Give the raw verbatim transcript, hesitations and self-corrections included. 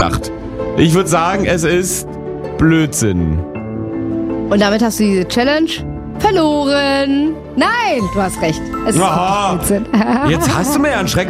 gesagt. Ich würde sagen, es ist Blödsinn. Und damit hast du diese Challenge verloren. Nein, du hast recht. Es ist Aha. Blödsinn. Jetzt hast du mir ja einen Schreck